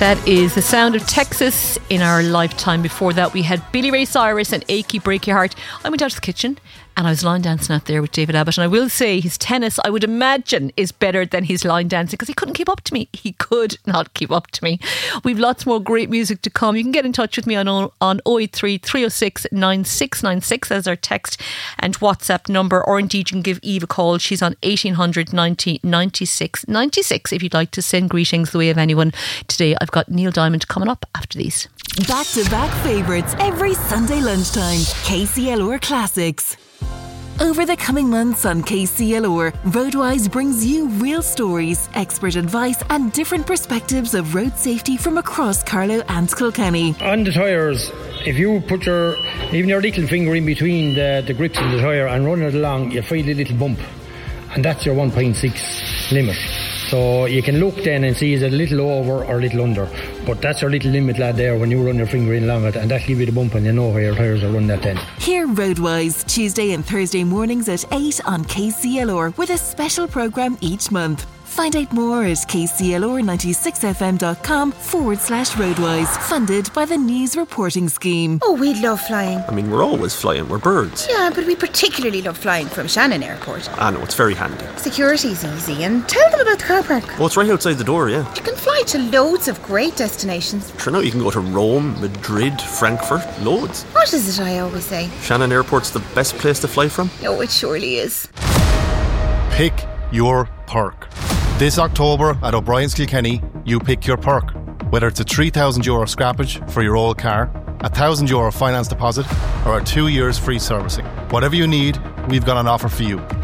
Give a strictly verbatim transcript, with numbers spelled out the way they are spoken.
That is the sound of Texas in our lifetime. Before that, we had Billy Ray Cyrus and Achy Break Your Heart. I went out to the kitchen and I was line dancing out there with David Abbott. And I will say his tennis, I would imagine, is better than his line dancing because he couldn't keep up to me. He could not keep up to me. We've lots more great music to come. You can get in touch with me on on oh eight three, three oh six, nine six nine six as our text and WhatsApp number. Or indeed, you can give Eve a call. She's on eighteen hundred ninety ninety-six ninety-six if you'd like to send greetings the way of anyone. Today, I've got Neil Diamond coming up after these. Back-to-back favourites every Sunday lunchtime. K C L R Classics. Over the coming months on K C L R, Roadwise brings you real stories, expert advice and different perspectives of road safety from across Carlow and Kilkenny. On the tyres, if you put your even your little finger in between the, the grips of the tyre and run it along, you feel a little bump. And that's your one point six limit. So you can look then and see is it a little over or a little under. But that's your little limit, lad, there when you run your finger in along it, and that'll give you the bump and you know where your tyres are running that then. Hear Roadwise Tuesday and Thursday mornings at eight on K C L R with a special programme each month. Find out more at k c l r ninety-six f m dot com forward slash Roadwise. Funded by the News Reporting Scheme. Oh, we love flying. I mean, we're always flying. We're birds. Yeah, but we particularly love flying from Shannon Airport. I know, it's very handy. Security's easy. And tell them about the car park. Oh, it's right outside the door, yeah. You can fly to loads of great destinations. Sure, now you can go to Rome, Madrid, Frankfurt, loads. What is it I always say? Shannon Airport's the best place to fly from. Oh, it surely is. Pick your perk. This October at O'Brien's Kilkenny, you pick your perk. Whether it's a three thousand euro scrappage for your old car, a one thousand euro finance deposit, or a two years free servicing. Whatever you need, we've got an offer for you.